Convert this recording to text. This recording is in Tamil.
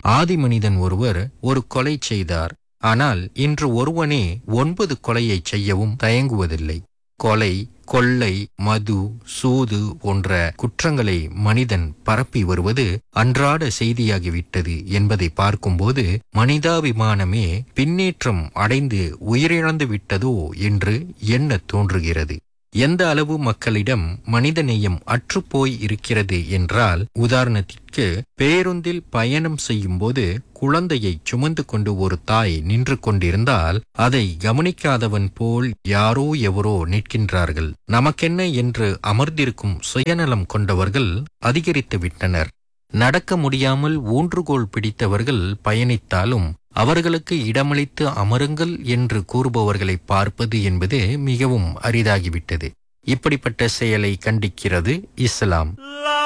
ஆதி மனிதன் ஒருவர் ஒரு கொலை செய்தார். ஆனால் இன்று ஒருவனே 9 கொலையை செய்யவும் தயங்குவதில்லை. கொலை, கொள்ளை, மது, சூது போன்ற குற்றங்களை மனிதன் பரப்பி வருவது அன்றாட செய்தியாகிவிட்டது என்பதை பார்க்கும்போது மனிதாபிமானமே பின்னேற்றம் அடைந்து உயிரிழந்து விட்டதோ என்று எண்ணத் தோன்றுகிறது. எந்த அளவு மக்களிடம் மனிதநேயம் அற்றுப்போய் இருக்கிறது என்றால், உதாரணத்திற்கு பேருந்தில் பயணம் செய்யும் போது குழந்தையை சுமந்து கொண்டு ஒரு தாய் நின்று கொண்டிருந்தால் அதை கவனிக்காதவன் போல் யாரோ எவரோ நிற்கின்றார்கள். நமக்கென்ன என்று அமர்ந்திருக்கும் சுயநலம் கொண்டவர்கள் அதிகரித்து விட்டனர். நடக்க முடியாமல் ஊன்றுகோல் பிடித்தவர்கள் பயணித்தாலும் அவர்களுக்கு இடமளித்து அமருங்கள் என்று கூறுபவர்களை பார்ப்பது என்பது மிகவும் அரிதாகிவிட்டது. இப்படிப்பட்ட செயலை கண்டிக்கிறது இஸ்லாம்.